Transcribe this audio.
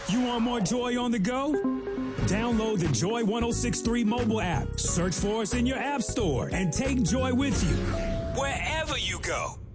You want more Joy on the go? Download the Joy 1063 mobile app. Search for us in your app store and take Joy with you wherever you go.